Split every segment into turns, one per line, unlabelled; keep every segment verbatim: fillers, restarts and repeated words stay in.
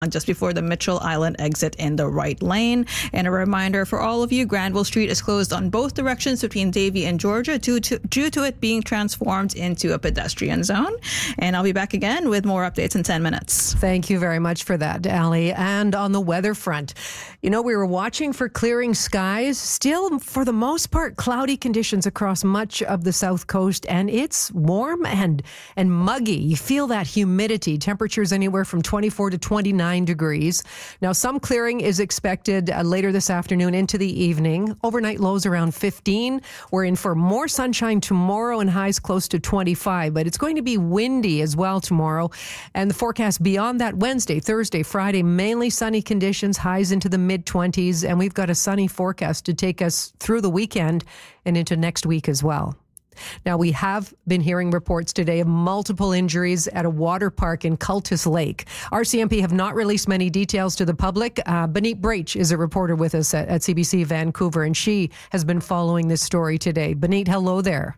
just before the Mitchell Island exit in the right lane. And a reminder for all of you, Granville Street is closed on both directions between Davie and Georgia due to, due to it being transformed into a pedestrian zone. And I'll be back again with more updates in ten minutes.
Thank you very much for that, Ali. And on the weather front, you know, we were watching for clearing skies. Still, for the most part, cloudy conditions across much of the south coast, and it's warm and and muggy. You feel that humidity. Temperatures anywhere from twenty-four to twenty-nine degrees. Now, some clearing is expected uh, later this afternoon into the evening. Overnight lows around fifteen. We're in for more sunshine tomorrow and highs close to twenty-five, but it's going to be windy as well tomorrow. And the forecast beyond that, Wednesday, Thursday, Friday, mainly sunny conditions, highs into the mid-twenties, and we've got a sunny forecast to take us through the weekend and into next week as well. Now, we have been hearing reports today of multiple injuries at a water park in Cultus Lake. R C M P have not released many details to the public. Uh, Benit Brach is a reporter with us at, at C B C Vancouver, and she has been following this story today. Benit, hello there.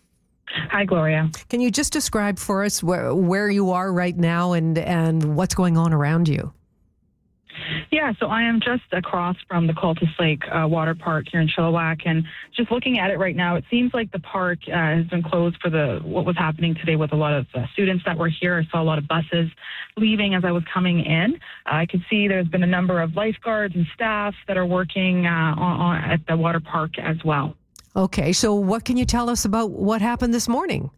Hi, Gloria.
Can you just describe for us where, where you are right now and, and what's going on around you?
Yeah, so I am just across from the Cultus Lake uh, Water Park here in Chilliwack, and just looking at it right now, it seems like the park uh, has been closed for the what was happening today with a lot of uh, students that were here. I saw a lot of buses leaving as I was coming in. Uh, I could see there's been a number of lifeguards and staff that are working uh, on, on, at the water park as well.
Okay, so what can you tell us about what happened this morning?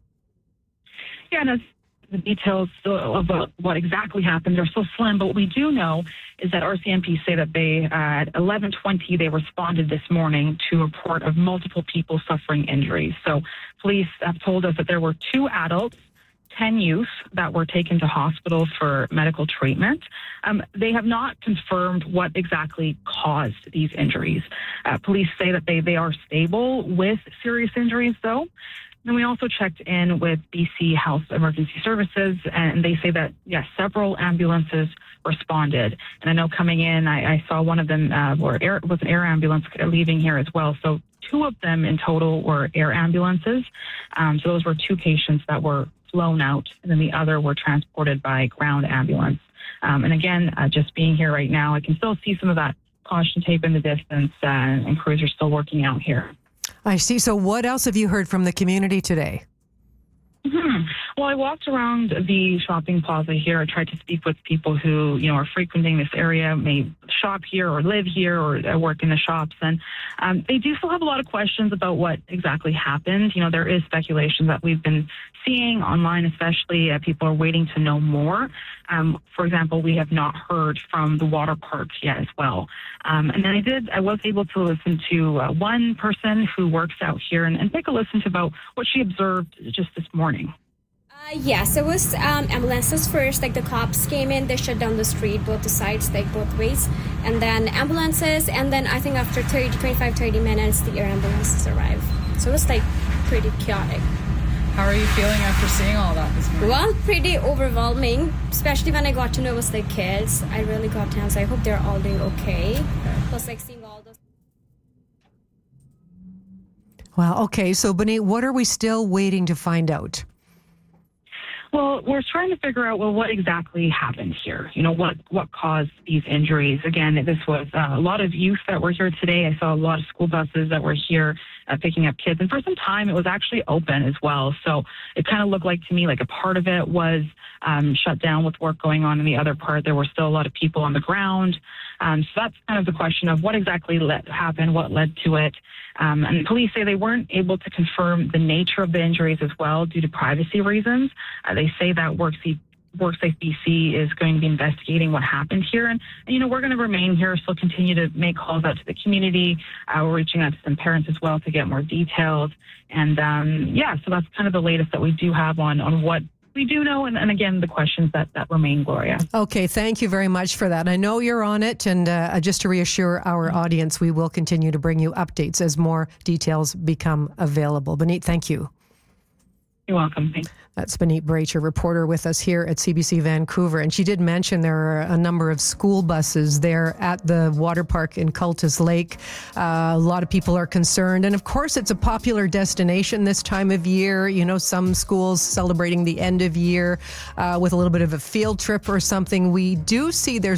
Yeah, no, the details about what exactly happened are so slim, but what we do know is that R C M P say that they, uh, at eleven twenty, they responded this morning to a report of multiple people suffering injuries. So police have told us that there were two adults, ten youth that were taken to hospital for medical treatment. Um, they have not confirmed what exactly caused these injuries. Uh, police say that they, they are stable with serious injuries, though. And we also checked in with B C Health Emergency Services, and they say that, yes, several ambulances responded. And I know coming in, I, I saw one of them uh, were air, was an air ambulance leaving here as well. So two of them in total were air ambulances. Um, so those were two patients that were flown out, and then the other were transported by ground ambulance. Um, and again, uh, just being here right now, I can still see some of that caution tape in the distance, uh, and crews are still working out here.
I see. So what else have you heard from the community today?
Mm-hmm. Well, I walked around the shopping plaza here. I tried to speak with people who, you know, are frequenting this area, may shop here or live here or work in the shops. And um, they do still have a lot of questions about what exactly happened. You know, there is speculation that we've been seeing online, especially uh, people are waiting to know more. Um, for example, we have not heard from the water park yet as well. Um, and then I did, I was able to listen to uh, one person who works out here and, and take a listen to about what she observed just this morning.
Uh, yes, it was um, ambulances first. Like the cops came in, they shut down the street, both the sides, like both ways. And then ambulances, and then I think after thirty, twenty-five, thirty minutes, the air ambulances arrived. So it was like pretty chaotic.
How are you feeling after seeing all that this morning?
Well, pretty overwhelming, especially when I got to know it was the kids. I really got tense. I hope they're all doing okay. okay. Plus, like seeing all those.
Well, okay. So, Benit, what are we still waiting to find out?
Well, we're trying to figure out, well, what exactly happened here? You know, what, what caused these injuries? Again, this was uh, a lot of youth that were here today. I saw a lot of school buses that were here uh, picking up kids. And for some time, it was actually open as well. So it kind of looked like to me like a part of it was um, shut down with work going on. And the other part, there were still a lot of people on the ground. Um, so that's kind of the question of what exactly let, happened, what led to it. Um, and police say they weren't able to confirm the nature of the injuries as well due to privacy reasons. Uh, they say that WorkSafe, WorkSafe B C is going to be investigating what happened here. And, and you know, we're going to remain here, still continue to make calls out to the community. Uh, we're reaching out to some parents as well to get more details. And, um, yeah, so that's kind of the latest that we do have on, on what we do know, and, and again, the questions that, that remain, Gloria.
Okay, thank you very much for that. I know you're on it, and uh, just to reassure our audience, we will continue to bring you updates as more details become available. Benit, thank you.
You're welcome. Thanks.
That's Benit Brach, a reporter with us here at C B C Vancouver. And she did mention there are a number of school buses there at the water park in Cultus Lake. Uh, a lot of people are concerned. And of course, it's a popular destination this time of year. You know, some schools celebrating the end of year uh, with a little bit of a field trip or something. We do see there's